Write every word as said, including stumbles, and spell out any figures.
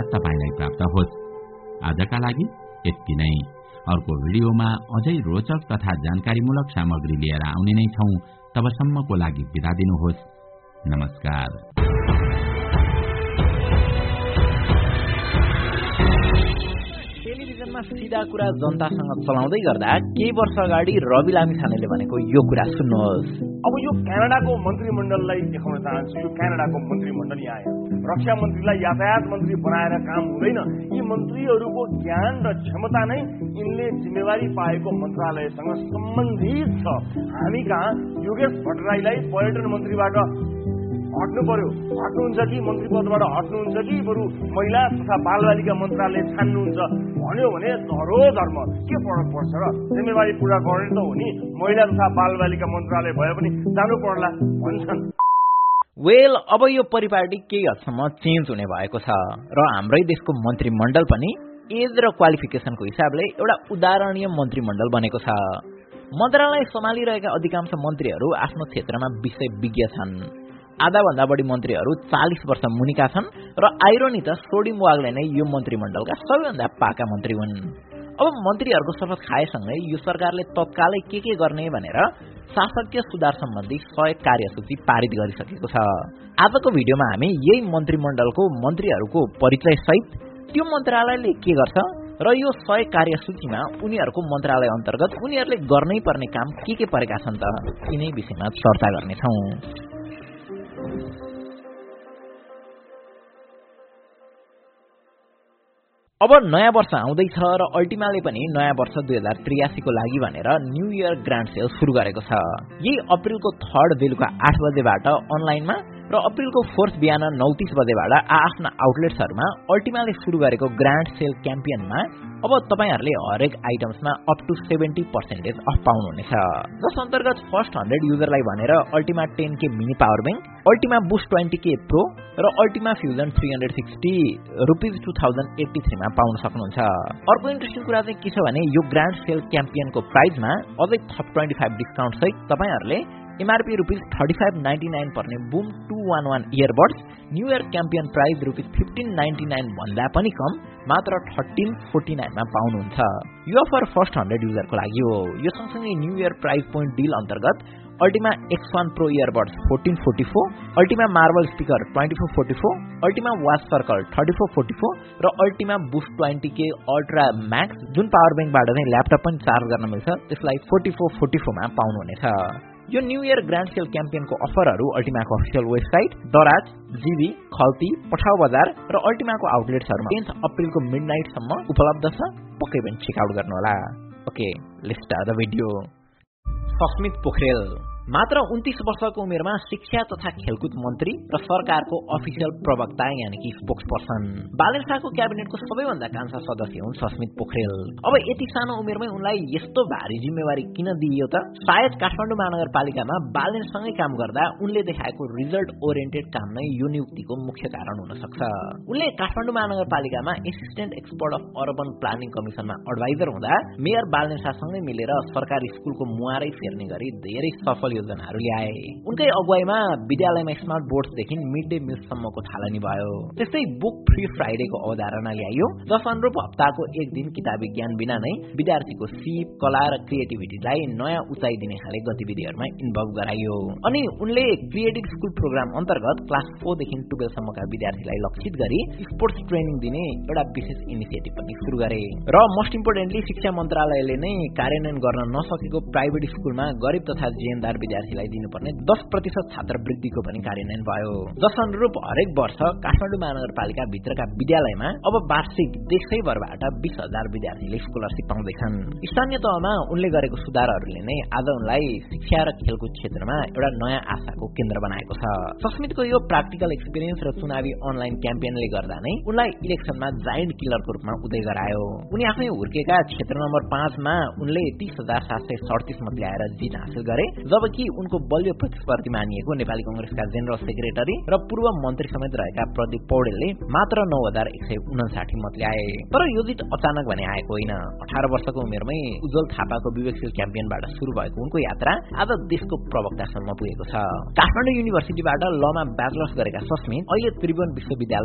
तपाईलाई प्राप्त होस्। आजका लागि यति नै। अर्को भिडियोमा अझै रोचक तथा जानकारीमूलक सामग्री लिएर आउने नै छौं। तबसम्मको लागि बिदा दिनुहोस्। नमस्कार। टेलिभिजनमा सिधा कुरा जनतासँग चलाउँदै गर्दा केही वर्ष अगाडि रवि लामिछानेले भनेको यो कुरा सुन्नुहोस्। अब यो क्यानाडाको मन्त्रीमण्डललाई देखाउन चाहन्छु। यो क्यानाडाको मन्त्रीमण्डल यहाँ आयो। रक्षा मन्त्रीलाई यातायात मन्त्री बनाएर काम हुँदैन। यी मन्त्रीहरूको ज्ञान र क्षमता नै यिनले जिम्मेवारी पाएको मन्त्रालयसँग सम्बन्धित छ। हामी कहाँ योगेश भट्टराईलाई पर्यटन मन्त्रीबाट हट्नु पर्यो, हट्नुहुन्छ कि मन्त्री पदबाट हट्नुहुन्छ कि बरु महिला तथा बालबालिका मन्त्रालय छान्नुहुन्छ भन्यो भने धरो धर्म के फरक पर्छ र? जिम्मेवारी पूरा गर्ने त हो नि। महिला तथा बालबालिका मन्त्रालय भए पनि जानु पर्ला भन्छन्। वेल अब यो परिपाटी केही हदसम्म चेन्ज हुने भएको छ र हाम्रै देशको मन्त्रीमण्डल पनि एज र क्वालिफिकेसनको हिसाबले एउटा उदाहरणीय मन्त्रीमण्डल बनेको छ। मन्त्रालय सम्हालिरहेका अधिकांश मन्त्रीहरू आफ्नो क्षेत्रमा विषय विज्ञ छन्। आधा भन्दा बढी मन्त्रीहरू चालीस वर्ष मुनिका छन् र आइरोनी त सोडिम वागले नै यो मन्त्रीमण्डलका सबैभन्दा पाका मन्त्री हुन्। अब मन्त्रीहरूको शपथ खाएसँगै यो सरकारले तत्कालै के के गर्ने भनेर शासकीय सुधार सम्बन्धी सय कार्यसूची पारित गरिसकेको छ। आजको भिडियोमा हामी यही मन्त्रीमण्डलको मन्त्रीहरूको परिचय सहित त्यो मन्त्रालयले के गर्छ र यो सय कार्यसूचीमा उनीहरूको मन्त्रालय अन्तर्गत उनीहरूले गर्नै पर्ने काम के के परेका छन् त यिनै विषयमा चर्चा गर्नेछौँ। अब नयाँ वर्ष आउँदैछ र अल्टिमाले पनि नयाँ वर्ष दुई हजार त्रियासी को लागि भनेर न्यू इयर ग्रान्ड सेल सुरु गरेको छ। यही अप्रिलको थर्ड बेलुका आठ बजेबाट अनलाइनमा र अप्रिलको फोर्थ बिहान नौ तीस बजेबाट आफ्ना आउटलेट्सहरूमा अल्टिमाले सुरु गरेको ग्रान्ड सेल क्याम्पेनमा अब तपाईहरुले हरेक आइटम्समा up to seventy percentage of पाउनुहुनेछ। जस अन्तर्गत फर्स्ट हन्ड्रेड युजरलाई भनेर अल्टिमा टेन के mini power bank, Ultima boost twenty के प्रो र Ultima fusion three hundred sixty rupees two thousand eighty three मा पाउन सक्नुहुन्छ। अर्को इन्ट्रेस्टिङ कुरा चाहिँ के छ भने यो ग्रान्ड सेल क्याम्पेनको प्राइजमा अझै थप ट्वेन्टी फाइभ डिस्काउन्ट सहित तपाईहरुले MRP rupees thirty five ninety nine पर्ने बुम टू वन वन earbuds new year क्याम्पियन price rupees fifteen ninety nine भन्दा पनि कम मात्र थर्टीन फोर्टी नाइन मा पाउनुहुन्छ। यो अफर फर्स्ट हन्ड्रेड युजरको लागि हो। यो सँगसँगै new year price point deal अन्तर्गत अल्टिमा एक्स वन pro earbuds fourteen forty four, Ultima marble speaker twenty four forty four, Ultima watch circle thirty four forty four र Ultima boost twenty के ultra Max जुन power बैंकबाट चाहिँ laptop पनि charge गर्न मिल्छ त्यसलाई forty four forty four मा पाउनुहुनेछ। यो न्यू इयर ग्रान्ड सेल क्याम्पेनको अफरहरू अल्टिमाको अफिसियल वेबसाइट, दराज, जीबी, खल्ती, पठाउ बजार र अल्टिमाको आउटलेट्सहरूमा टेन्थ अप्रिलको मिडनाइटसम्म उपलब्ध छ। पक्कै पनि चेकआउट गर्नुहोला। Okay, let's start the video. Sasmit Pokharel मात्र उन्तीस वर्षको उमेरमा शिक्षा तथा खेलकुद मन्त्री र सरकारको अफिसियल प्रवक्ता यानि कि स्पोक्स पर्सन। बालेन शाहको क्याबिनेटको सबैभन्दा कान्छा सदस्य हुन् सस्मित पोखरेल। अब यति सानो उमेरमै उनलाई यस्तो भारी जिम्मेवारी किन दिइयो त? सायद काठमाडौँ महानगरपालिकामा बालेनसँगै काम गर्दा उनले देखाएको रिजल्ट ओरिएन्टेड काम नै यो नियुक्तिको मुख्य कारण हुन सक्छ। उनले Kathmandu महानगरपालिकामा assistant expert of urban planning कमिसनमा adviser हुँदा मेयर बालेन शाहसँगै मिलेर सरकारी स्कुलको मुहारै फेर्ने गरी धेरै सफल योजनाहरू ल्याए। उनकै अगुवाईमा विद्यालयमा स्मार्ट बोर्डदेखि मिड डे मिलसम्मको थालनी भयो। त्यस्तै बुक फ्री फ्राइडेको अवधारणा ल्याइयो, जस अनुरूप हप्ताको एक दिन किताबी ज्ञान बिना नै विद्यार्थीको सिप, कला र क्रिएटिभिटीलाई नयाँ उचाइ दिने खाले गतिविधिहरूमा इन्भल्भ गराइयो। अनि उनले क्रिएटिभ स्कुल प्रोग्राम अन्तर्गत क्लास फोर देखि टुवेल्भ सम्मका विद्यार्थीलाई लक्षित गरी स्पोर्ट्स ट्रेनिङ दिने एउटा विशेष इनिसिएटिभ पनि सुरु गरे। र मोस्ट इम्पोर्टेन्टली शिक्षा मन्त्रालयले नै कार्यान्वयन गर्न नसकेको प्राइभेट स्कुलमा गरिब तथा जीवनदार विद्यार्थीलाई दिनुपर्ने दस प्रतिशत छात्रवृत्तिको पनि कार्यान्वयन भयो। जस अनुरूप हरेक वर्ष काठमाडौँ महानगरपालिका भित्रका विद्यालयमा अब वार्षिक देशैभरबाट बीस हजार विद्यार्थीले स्कलरसिप पाउँदैछन्। स्थानीय तहमा उनले गरेको सुधारहरूले नै आज उनलाई शिक्षा र खेलकुद क्षेत्रमा एउटा नयाँ आशाको केन्द्र बनाएको छ। सस्मितको यो प्राक्टिकल एक्सपिरियन्स र चुनावी अनलाइन क्याम्पेनले गर्दा नै उनलाई इलेक्सनमा जायन्ट किलरको रूपमा उदय गरायो। उनी आफै हुर्केका क्षेत्र नम्बर पाँचमा उनले तीस हजार सात सय सडतिस मत ल्याएर जित हासिल गरे, जबकि उनको बलियो प्रतिस्पर्धी मानिएको नेपाली कंग्रेसका जेनरल सेक्रेटरी र पूर्व मन्त्री समेत रहेका प्रदीप पौडेलले मात्र नौ हजार एक सय उनासाठी मत ल्याए। तर यो जित अचानक भने आएको होइन। अठार वर्षको उमेरमै उज्जवल थापाको विवेकशील क्याम्पेनबाट सुरु भएको उनको यात्रा आज देशको प्रवक्तासम्म पुगेको छ। काठमाडौँ युनिभर्सिटीबाट लमा ब्याचलर्स गरेका सस्मित अहिले त्रिभुवन विश्वविद्यालय